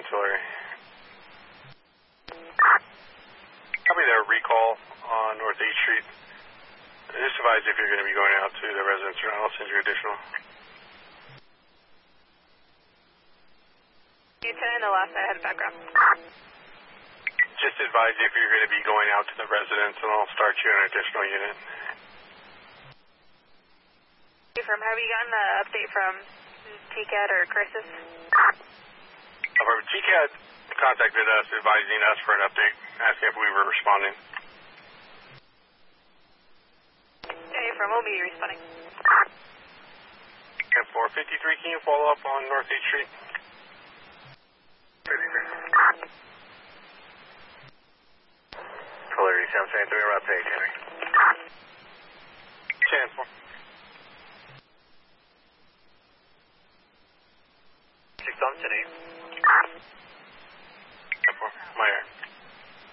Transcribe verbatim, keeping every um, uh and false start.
artillery. Copy their recall on North eighth Street. Just advise if you're going to be going out to the residence or not. I'll send you additional. Lieutenant, the last I had background. Just advise if you're going to be going out to the residence, and I'll start you an additional unit. From, have you gotten an update from T C A D or Crisis? However, T C A D contacted us advising us for an update, asking if we were responding. Hey, from, we'll be responding. And four fifty-three, can you follow up on North eighth Street? Polarity seven seventy-three, route to eight, Henry. ten four. six on ten eight.